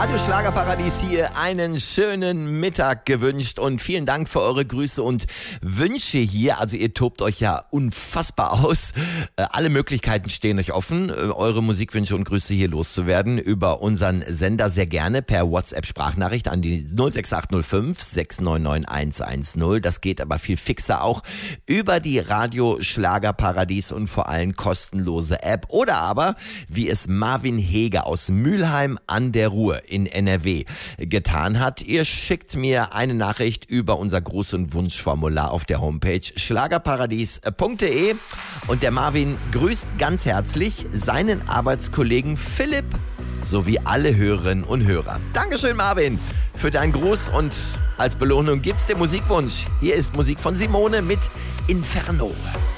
Radio Schlagerparadies hier einen schönen Mittag gewünscht und vielen Dank für eure Grüße und Wünsche hier. Also ihr tobt euch ja unfassbar aus. Alle Möglichkeiten stehen euch offen, eure Musikwünsche und Grüße hier loszuwerden über unseren Sender sehr gerne per WhatsApp-Sprachnachricht an die 06805 699 110. Das geht aber viel fixer auch über die Radio Schlagerparadies und vor allem kostenlose App oder aber, wie es Marvin Heger aus Mülheim an der Ruhr in NRW getan hat. Ihr schickt mir eine Nachricht über unser Gruß- und Wunschformular auf der Homepage schlagerparadies.de und der Marvin grüßt ganz herzlich seinen Arbeitskollegen Philipp sowie alle Hörerinnen und Hörer. Dankeschön, Marvin, für deinen Gruß und als Belohnung gibt's den Musikwunsch. Hier ist Musik von Simone mit Inferno.